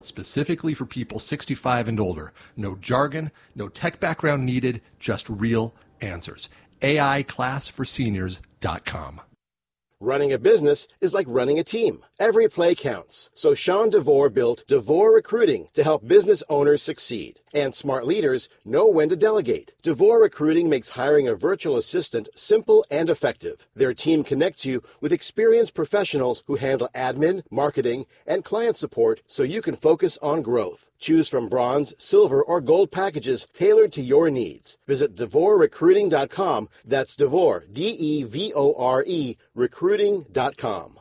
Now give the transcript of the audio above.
specifically for people 65 and older. No jargon, no tech background needed, just real answers. AIClassForSeniors.com. Running a business is like running a team. Every play counts. So Sean DeVore built DeVore Recruiting to help business owners succeed. And smart leaders know when to delegate. DeVore Recruiting makes hiring a virtual assistant simple and effective. Their team connects you with experienced professionals who handle admin, marketing, and client support so you can focus on growth. Choose from bronze, silver, or gold packages tailored to your needs. Visit DeVoreRecruiting.com. That's DeVore, DEVORE, recruiting.com.